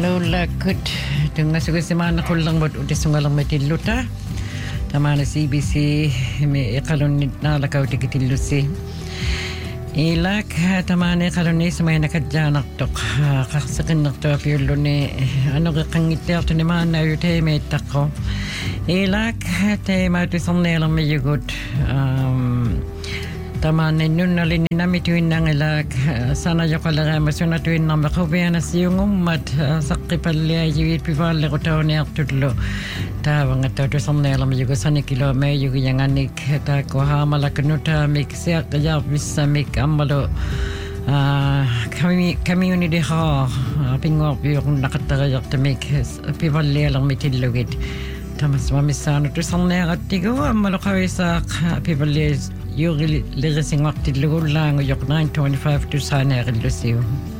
Manulakut tunga sugasimana kullang bot udisungalang matiluta tamana CBC me ikalon nalakaw tikitillusi ilak tamane kaloni sumay nakadyanak tok kaksakin nak to apiyulo ni ano kakangiter to ni mana yute me tako ilak te matusan nelang mayugot tamane nun nalini nami tuin nangalak sana yakalaga masuna tuin nama kaubiana siyungum mat sakipalya yuit pivalle kutauni aktudlo tawang atau tusan nelang mayugot sana kilo me yugi yang anik ta koha malakanuta mik siak kaya bisa mik ambalo community ha pingok yung nakatagayak ta mik pivalle lang mitilugit tamas mamisano tusan nelang tigo ambalo kawisa pivalle Yung ligasing wakti lugulang yung 9:25 to sana rin lusiyo.